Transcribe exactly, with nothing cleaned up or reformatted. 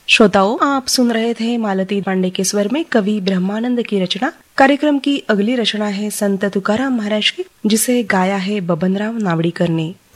श्रोताओं, आप सुन रहे थे मालती पांडे के स्वर में कवि ब्रह्मानंद की रचना। कार्यक्रम की अगली रचना है संत तुकाराम महाराज की, जिसे गाया है बबनराव नावड़ीकर ने।